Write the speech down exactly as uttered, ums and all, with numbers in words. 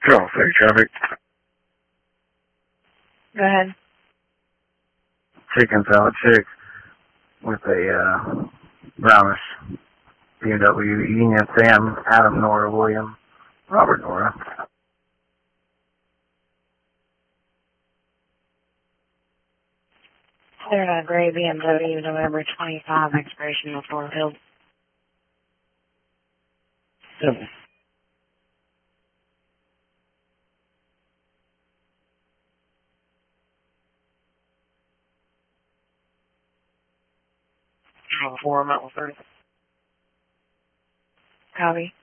Charles City traffic. Go ahead. Chicken salad chick with a uh, brownish B M W, Union Sam, Adam Nora William, Robert Nora. Cleared a gray B M W, November twenty-five, expiration before Hill. Simple. Four Mountain First. Copy.